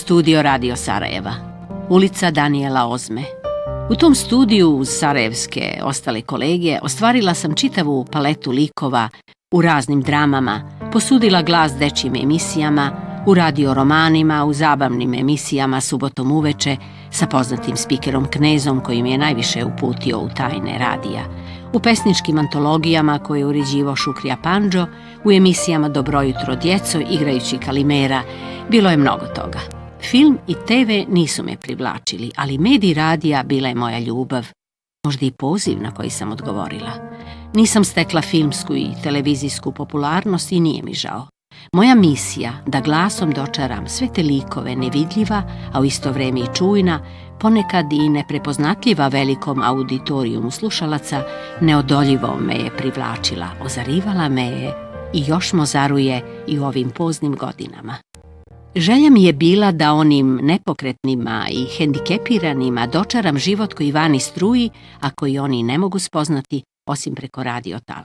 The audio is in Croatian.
Studio Radio Sarajeva, ulica Danijela Ozme. U tom studiju uz sarajevske ostale kolege ostvarila sam čitavu paletu likova u raznim dramama, posudila glas dečjim emisijama, u radio romanima, u zabavnim emisijama subotom uveče sa poznatim spikerom Knezom koji mi je najviše uputio u tajne radija, u pesničkim antologijama koje je uređivao Šukrija Pandžo, u emisijama Dobro jutro djeco, igrajući Kalimera, bilo je mnogo toga. Film i TV nisu me privlačili, ali medij radija bila je moja ljubav, možda i poziv na koji sam odgovorila. Nisam stekla filmsku i televizijsku popularnost i nije mi žao. Moja misija da glasom dočaram sve te likove nevidljiva, a u isto vrijeme i čujna, ponekad i neprepoznatljiva velikom auditorijumu slušalaca, neodoljivo me je privlačila, ozarivala me je i još mozaruje i u ovim poznim godinama. Želja mi je bila da onim nepokretnima i hendikepiranima dočaram život koji vani struji, a koji oni ne mogu spoznati osim preko radio talasa.